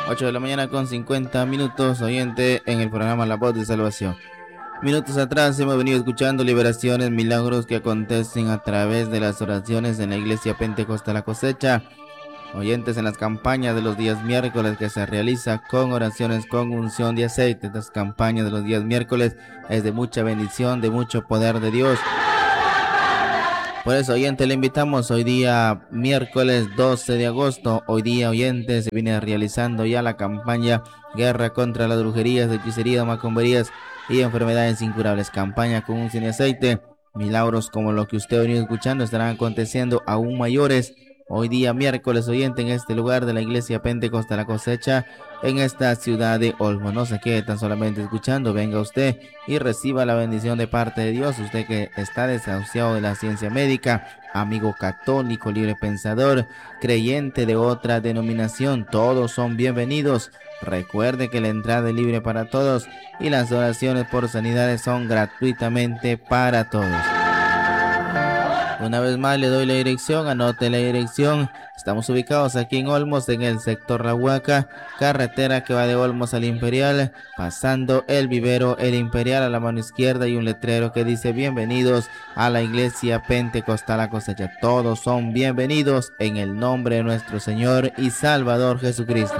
8 de la mañana con 50 minutos, oyente, en el programa La Voz de Salvación. Minutos atrás hemos venido escuchando liberaciones, milagros que acontecen a través de las oraciones en la Iglesia Pentecostal La Cosecha. Oyentes, en las campañas de los días miércoles que se realiza con oraciones con unción de aceite. Estas campañas de los días miércoles es de mucha bendición, de mucho poder de Dios. Por eso, oyente, le invitamos hoy día, miércoles 12 de agosto. Hoy día, oyente, se viene realizando ya la campaña Guerra contra las brujerías, hechicerías, macumberías y enfermedades incurables. Campaña con unción de aceite. Milagros como lo que usted ha venido escuchando estarán aconteciendo aún mayores. Hoy día, miércoles, oyente, en este lugar de la Iglesia Pentecostal La Cosecha, en esta ciudad de Olmo. No se quede tan solamente escuchando, venga usted y reciba la bendición de parte de Dios. Usted que está desahuciado de la ciencia médica, amigo católico, libre pensador, creyente de otra denominación, todos son bienvenidos. Recuerde que la entrada es libre para todos y las oraciones por sanidades son gratuitamente para todos. Una vez más le doy la dirección, anote la dirección. Estamos ubicados aquí en Olmos, en el sector La Huaca, carretera que va de Olmos al Imperial, pasando el vivero El Imperial. A la mano izquierda y un letrero que dice: bienvenidos a la Iglesia Pentecostal La Cosecha. Todos son bienvenidos en el nombre de nuestro Señor y Salvador Jesucristo.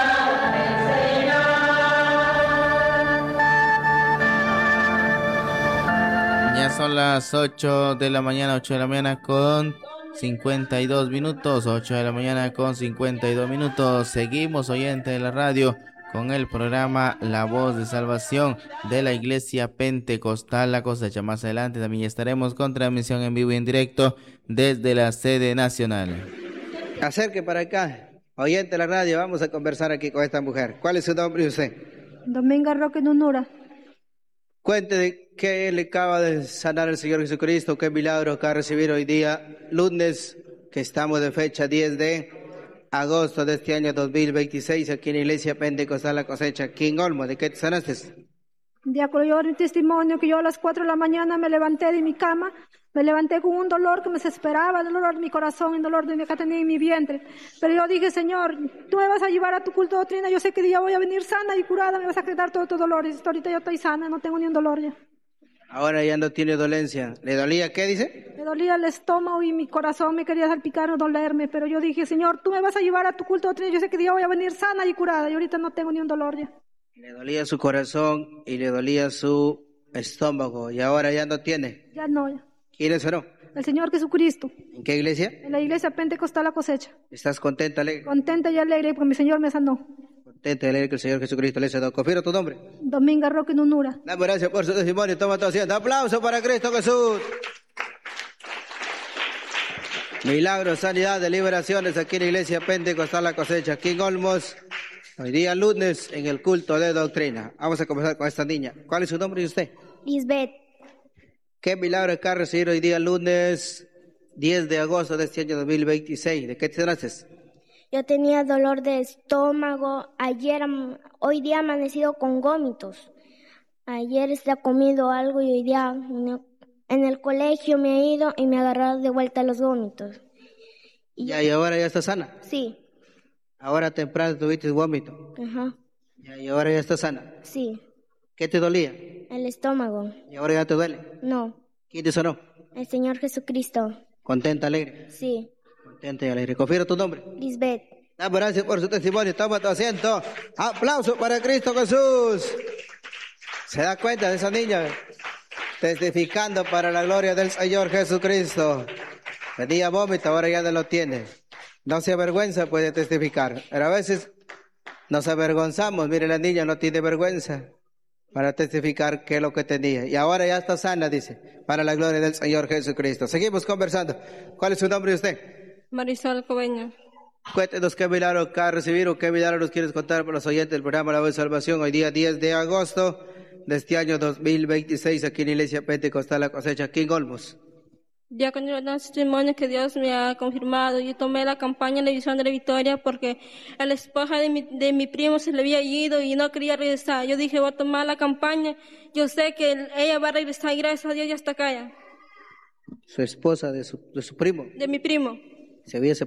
Ya son las 8 de la mañana, 8 de la mañana con 52 minutos, 8 de la mañana con 52 minutos. Seguimos, oyente de la radio, con el programa La Voz de Salvación de la Iglesia Pentecostal La Cosecha. Más adelante también estaremos con transmisión en vivo y en directo desde la sede nacional. Acerque para acá, oyente de la radio, vamos a conversar aquí con esta mujer. ¿Cuál es su nombre y usted? Dominga Roque Nunura. Cuente de qué le acaba de sanar el Señor Jesucristo, qué milagro acaba de recibir hoy día, lunes, que estamos de fecha 10 de agosto de este año 2026, aquí en la Iglesia Pentecostal La Cosecha, aquí en Olmo. ¿De qué te sanaste? Diácono, yo doy mi testimonio que yo a las 4 de la mañana me levanté de mi cama, me levanté con un dolor que me desesperaba, el dolor de mi corazón, el dolor de mi que tenía en mi vientre. Pero yo dije: Señor, tú me vas a llevar a tu culto de doctrina, yo sé que día voy a venir sana y curada, me vas a quitar todos tus dolores. Ahorita yo estoy sana, no tengo ni un dolor ya. Ahora ya no tiene dolencia. ¿Le dolía qué, dice? Me dolía el estómago y mi corazón me quería salpicar o dolerme, pero yo dije: Señor, tú me vas a llevar a tu culto de doctrina, yo sé que día voy a venir sana y curada, y ahorita no tengo ni un dolor ya. Le dolía su corazón y le dolía su estómago, y ahora ya no tiene. Ya no, ya. ¿Quién le sanó? El Señor Jesucristo. ¿En qué iglesia? En la Iglesia Pentecostal La Cosecha. ¿Estás contenta, alegre? Contenta y alegre porque mi Señor me sanó. Contenta y alegre que el Señor Jesucristo le sanó. Confío tu nombre. Dominga Roque Nunura. Damos gracias por su testimonio. Toma tu asiento. Aplauso para Cristo Jesús. Milagros, sanidad, de liberaciones aquí en la Iglesia Pentecostal La Cosecha, aquí en Olmos. Hoy día lunes en el culto de doctrina. Vamos a comenzar con esta niña. ¿Cuál es su nombre y usted? Lisbeth. ¿Qué milagro acaba de recibir hoy día lunes 10 de agosto de este año 2026? ¿De qué te sanaste? Yo tenía dolor de estómago. Hoy día he amanecido con vómitos. Ayer he comido algo y hoy día en el colegio me he ido y me agarraron de vuelta los vómitos. ¿Y ahora ya está sana? Sí. Ahora temprano tuviste vómito. Ajá. ¿Y ahora ya está sana? Sí. ¿Qué te dolía? El estómago. ¿Y ahora ya te duele? No. ¿Quién te sanó? El Señor Jesucristo. ¿Contenta, alegre? Sí. Contenta y alegre. Confío tu nombre. Lisbeth. Damos gracias por su testimonio. Toma tu asiento. Aplauso para Cristo Jesús. ¿Se da cuenta de esa niña? Testificando para la gloria del Señor Jesucristo. Tenía vómito, ahora ya no lo tiene. No se avergüenza, puede testificar. Pero a veces nos avergonzamos. Mire, la niña no tiene vergüenza para testificar qué es lo que tenía. Y ahora ya está sana, dice, para la gloria del Señor Jesucristo. Seguimos conversando. ¿Cuál es su nombre de usted? Marisol Cobeño. Cuéntenos qué milagro acaba de recibir o qué milagro nos quieres contar para los oyentes del programa La Voz de Salvación. Hoy día 10 de agosto de este año 2026 aquí en la Iglesia Pentecostal La Cosecha, aquí en Olmos. Ya con el testimonio que Dios me ha confirmado, yo tomé la campaña en la Visión de la Victoria porque a la esposa de mi primo se le había ido y no quería regresar. Yo dije, voy a tomar la campaña, yo sé que ella va a regresar y gracias a Dios ya está acá ya. Su esposa de su primo. De mi primo. ¿Se había separado?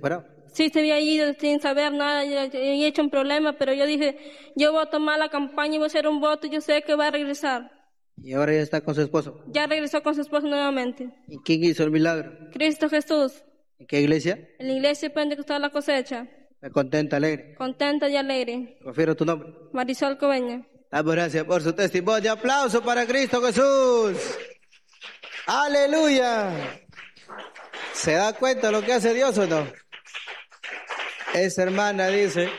Sí, se había ido sin saber nada, y he hecho un problema, pero yo dije, yo voy a tomar la campaña y voy a hacer un voto, yo sé que va a regresar. Y ahora ya está con su esposo. Ya regresó con su esposo nuevamente. ¿Y quién hizo el milagro? Cristo Jesús, ¿En qué iglesia? en la iglesia Pentecostal La Cosecha, Está contenta, alegre. contenta y alegre. Confío tu nombre. Marisol Coveña. Damos gracias por su testimonio. Aplauso para Cristo Jesús. Aleluya. ¿Se da cuenta lo que hace Dios o no? Esa hermana dice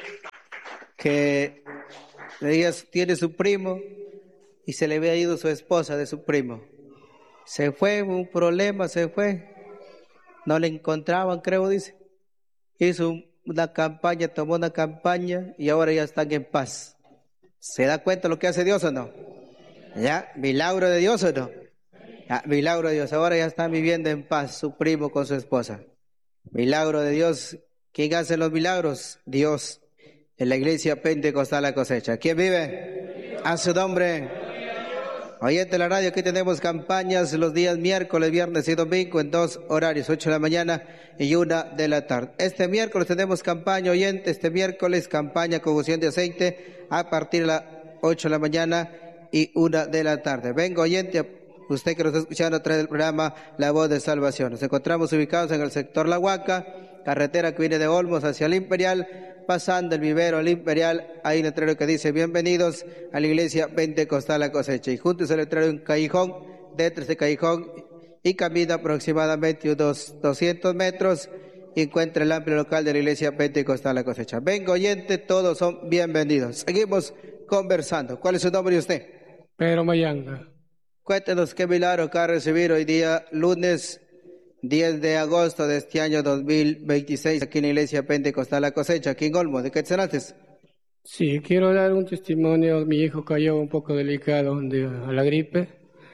que ella tiene su primo y se le había ido su esposa de su primo. Se fue, un problema, se fue. No le encontraban, creo, dice. Hizo una campaña, tomó una campaña y ahora ya están en paz. ¿Se da cuenta lo que hace Dios o no? ¿Ya? ¿Milagro de Dios o no? ¿Ya? Milagro de Dios. Ahora ya están viviendo en paz su primo con su esposa. Milagro de Dios. ¿Quién hace los milagros? Dios. En la iglesia Pentecostal La Cosecha. ¿Quién vive? A su nombre. Oyente de la radio, aquí tenemos campañas los días miércoles, viernes y domingo en 2 horarios, 8 de la mañana y 1 de la tarde. Este miércoles tenemos campaña, oyente, este miércoles campaña con unción de aceite a partir de las 8 de la mañana y 1 de la tarde. Venga, oyente, usted que nos está escuchando a través del programa La Voz de Salvación. Nos encontramos ubicados en el sector La Huaca, carretera que viene de Olmos hacia el Imperial, pasando el vivero al Imperial, hay un letrero que dice bienvenidos a la iglesia Pentecostal La Cosecha. Y junto a ese letrero hay un callejón, dentro de ese callejón, y camina aproximadamente unos 200 metros y encuentra el amplio local de la iglesia Pentecostal La Cosecha. Venga, oyente, todos son bienvenidos. Seguimos conversando. ¿Cuál es su nombre de usted? Pedro Mayanga. Cuéntenos qué milagro acaba de recibir hoy día, lunes 10 de agosto de este año 2026, aquí en la iglesia Pentecostal La Cosecha, aquí en Olmo. ¿De qué te sanaste? Sí, quiero dar un testimonio. Mi hijo cayó un poco delicado a la gripe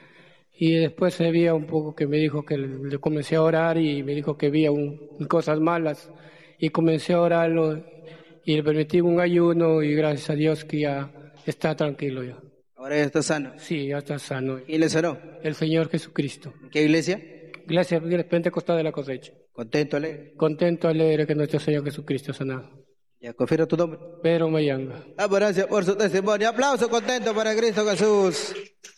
y después se veía un poco que me dijo que le comencé a orar y me dijo que había cosas malas y comencé a orarlo y le permití un ayuno y gracias a Dios que ya está tranquilo ya. Ahora ya está sano. Sí, ya está sano. ¿Quién le sanó? El Señor Jesucristo. ¿En qué iglesia? Iglesia Pentecostal de La Cosecha. Contento, alegre. Contento, alegre que nuestro Señor Jesucristo ha sanado. Ya, confirma tu nombre. Pedro Mayanga. Gracias por su testimonio. Aplauso contento para Cristo Jesús.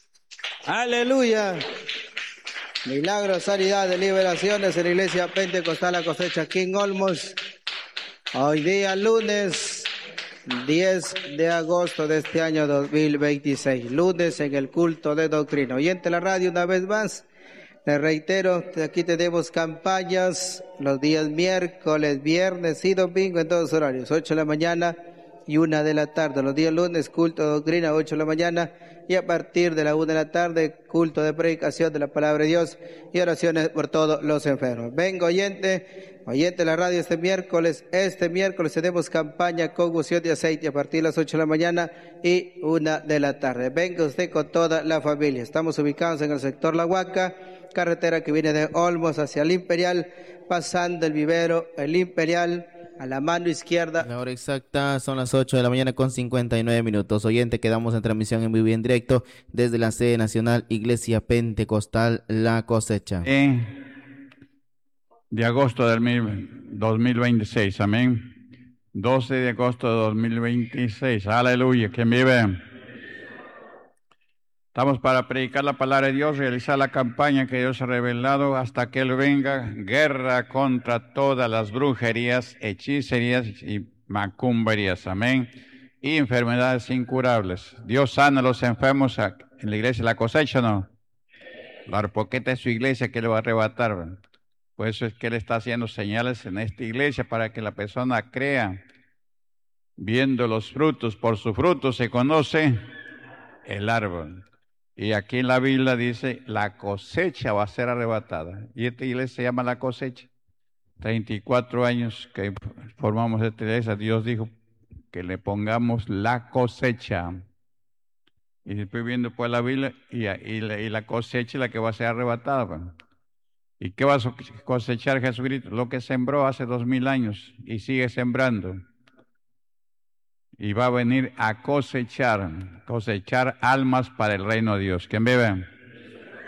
Aleluya. Milagros, sanidad, liberaciones en la iglesia Pentecostal La Cosecha aquí en Olmos. Hoy día lunes 10 de agosto de este año 2026. Lunes en el culto de doctrina. Oyente de la radio una vez más. Les reitero, aquí tenemos campañas los días miércoles, viernes y domingo en todos los horarios, 8 de la mañana y 1 de la tarde. Los días lunes, culto de doctrina, 8 de la mañana y a partir de la 1 de la tarde, culto de predicación de la palabra de Dios y oraciones por todos los enfermos. Venga, oyente de la radio este miércoles tenemos campaña con unción de aceite a partir de las 8 de la mañana y 1 de la tarde. Venga usted con toda la familia. Estamos ubicados en el sector La Huaca, carretera que viene de Olmos hacia el Imperial, pasando el vivero, el Imperial, a la mano izquierda. La hora exacta son las 8 de la mañana con 59 minutos. Oyente, quedamos en transmisión en vivo y en directo desde la sede nacional Iglesia Pentecostal La Cosecha. De agosto del 2026, amén. 12 de agosto de 2026, aleluya, ¿quién vive? Estamos para predicar la palabra de Dios, realizar la campaña que Dios ha revelado hasta que Él venga, guerra contra todas las brujerías, hechicerías y macumberías, amén, y enfermedades incurables. Dios sana a los enfermos en la iglesia La Cosecha, ¿no? La arpoqueta es su iglesia que le va a arrebatar. Por eso es que Él está haciendo señales en esta iglesia para que la persona crea. Viendo los frutos, por sus frutos se conoce el árbol. Y aquí en la Biblia dice, la cosecha va a ser arrebatada. Y esta iglesia se llama La Cosecha. 34 años que formamos esta iglesia, Dios dijo que le pongamos La Cosecha. Y después viendo por la Biblia, y la cosecha es la que va a ser arrebatada. ¿Y qué va a cosechar Jesucristo? Lo que sembró hace 2000 años y sigue sembrando. Y va a venir a cosechar almas para el reino de Dios. ¿Quién vive?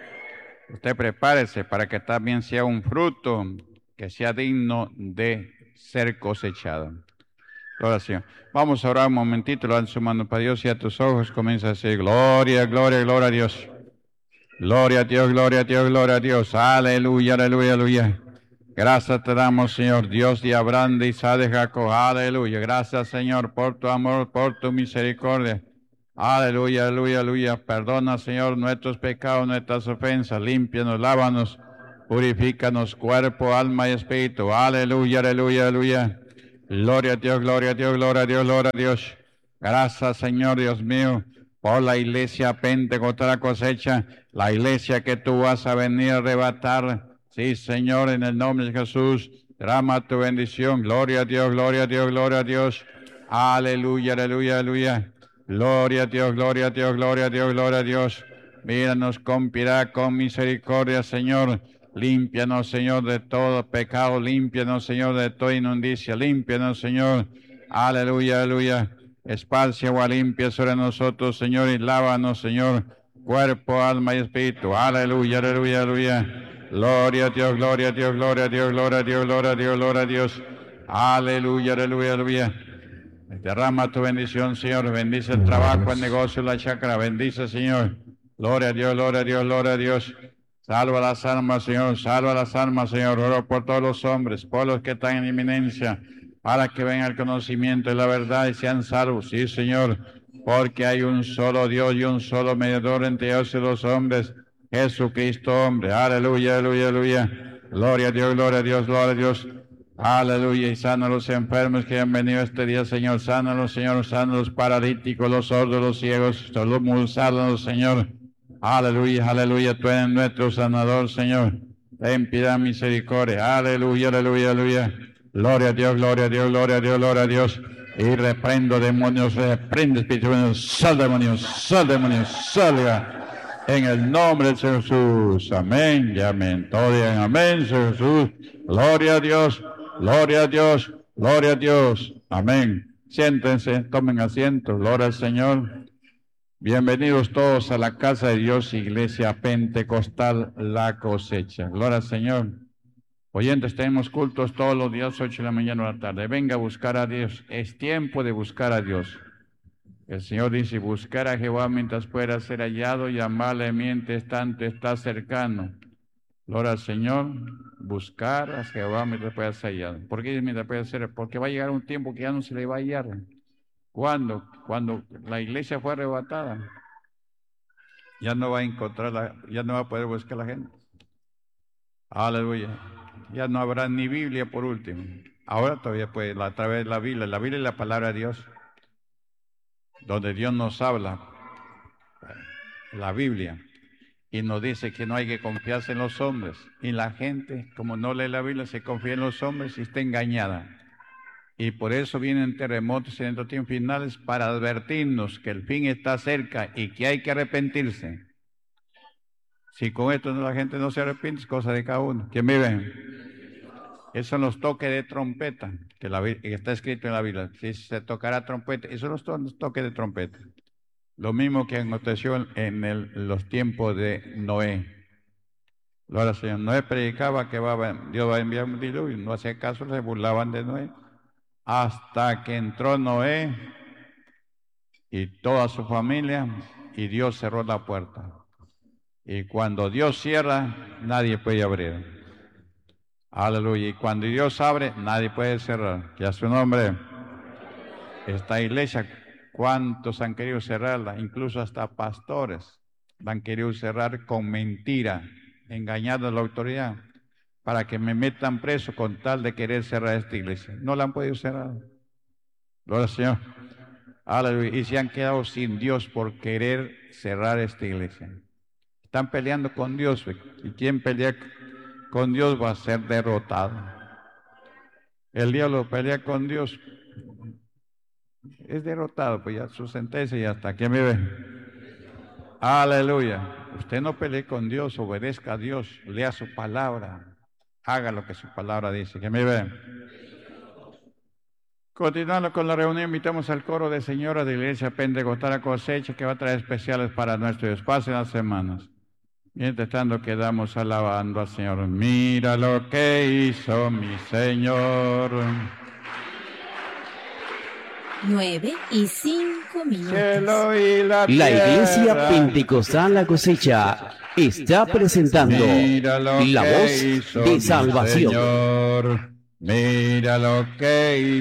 Usted prepárese para que también sea un fruto que sea digno de ser cosechada. Oración. Vamos a orar un momentito, levanten su mano para Dios y a tus ojos comienza a decir gloria, gloria, gloria a Dios. Gloria a Dios, gloria a Dios, gloria a Dios. Aleluya, aleluya, aleluya. Gracias te damos, Señor, Dios de Abraham, de Isaac, de Jacob. Aleluya. Gracias, Señor, por tu amor, por tu misericordia. Aleluya, aleluya, aleluya. Perdona, Señor, nuestros pecados, nuestras ofensas. Límpianos, lávanos, purifícanos, cuerpo, alma y espíritu. Aleluya, aleluya, aleluya. Gloria a Dios, gloria a Dios, gloria a Dios, gloria a Dios. Gracias, Señor, Dios mío, por la iglesia Pentecostal Cosecha, la iglesia que tú vas a venir a arrebatar. Sí, Señor, en el nombre de Jesús, derrama tu bendición. Gloria a Dios, gloria a Dios, gloria a Dios. Aleluya, aleluya, aleluya. Gloria a Dios, gloria a Dios, gloria a Dios, gloria a Dios. Míranos con piedad, con misericordia, Señor. Límpianos, Señor, de todo pecado. Límpianos, Señor, de toda inmundicia. Límpianos, Señor. Aleluya, aleluya. Esparce agua limpia sobre nosotros, Señor, y lávanos, Señor, cuerpo, alma y espíritu. Aleluya, aleluya, aleluya. Gloria a Dios, gloria a Dios, gloria a Dios, gloria a Dios, gloria a Dios, gloria a Dios. Aleluya, aleluya, aleluya. Derrama tu bendición, Señor. Bendice el trabajo, el negocio, la chacra. Bendice, Señor. Gloria a Dios, gloria a Dios, gloria a Dios. Salva las almas, Señor. Salva las almas, Señor. Oro por todos los hombres, por los que están en inminencia, para que venga el conocimiento de la verdad y sean salvos. Sí, Señor, porque hay un solo Dios y un solo mediador entre Dios y los hombres, Jesucristo, hombre. Aleluya, aleluya, aleluya. Gloria a Dios, gloria a Dios, gloria a Dios. Aleluya. Y sana a los enfermos que han venido este día, Señor. Sánalos, Señor. Sana a los paralíticos, los sordos, los ciegos. Sánalos, Señor. Aleluya, aleluya. Tú eres nuestro sanador, Señor. Ten piedad, misericordia. Aleluya, aleluya, aleluya. Gloria a Dios, gloria a Dios, gloria a Dios, gloria a Dios. Y reprendo demonios, reprende espíritus, sal demonios, salga. En el nombre de Jesús. Amén y amén. Todo bien, amén, Jesús. Gloria a Dios, gloria a Dios, gloria a Dios. Amén. Siéntense, tomen asiento. Gloria al Señor. Bienvenidos todos a la casa de Dios, Iglesia Pentecostal La Cosecha. Gloria al Señor. Oyentes, tenemos cultos todos los días, 8 de la mañana a la tarde. Venga a buscar a Dios. Es tiempo de buscar a Dios. El Señor dice, buscar a Jehová mientras pueda ser hallado, y amarle mientras tanto está cercano. Gloria al Señor. Buscar a Jehová mientras pueda ser hallado. ¿Por qué mientras pueda ser? Porque va a llegar un tiempo que ya no se le va a hallar. ¿Cuándo? Cuando la iglesia fue arrebatada. Ya no va a encontrar, ya no va a poder buscar a la gente. Aleluya. Ya no habrá ni Biblia por último. Ahora todavía puede, a través de la Biblia es la palabra de Dios, donde Dios nos habla, la Biblia, y nos dice que no hay que confiarse en los hombres. Y la gente, como no lee la Biblia, se confía en los hombres y está engañada. Y por eso vienen terremotos en estos tiempos finales, para advertirnos que el fin está cerca y que hay que arrepentirse. Si con esto la gente no se arrepiente, es cosa de cada uno. ¿Quién vive? Esos son los toques de trompeta, que está escrito en la Biblia. Si se tocará trompeta, esos son los toques de trompeta. Lo mismo que aconteció en los tiempos de Noé. Ahora, Señor, Noé predicaba que Dios va a enviar un diluvio, no hacía caso, se burlaban de Noé. Hasta que entró Noé y toda su familia, y Dios cerró la puerta. Y cuando Dios cierra, nadie puede abrir. Aleluya. Y cuando Dios abre, nadie puede cerrar. Que a su nombre. Esta iglesia, ¿cuántos han querido cerrarla? Incluso hasta pastores la han querido cerrar con mentira, engañando a la autoridad, para que me metan preso con tal de querer cerrar esta iglesia. No la han podido cerrar. Gloria al Señor. Aleluya. Y se han quedado sin Dios por querer cerrar esta iglesia. Están peleando con Dios, y quien pelea con Dios va a ser derrotado. El diablo pelea con Dios, es derrotado, pues ya su sentencia ya está. ¿Quién vive? Aleluya. Usted no pelee con Dios, obedezca a Dios, lea su palabra, haga lo que su palabra dice. ¿Quién vive? Continuando con la reunión, invitamos al coro de señoras de Iglesia Pentecostal La Cosecha, que va a traer especiales para nuestro espacio en las semanas. Mientras tanto quedamos alabando al Señor. Mira lo que hizo mi Señor. 9:05. Cielo y la Iglesia Pentecostal La Cosecha está presentando la voz de salvación. Mira lo que hizo.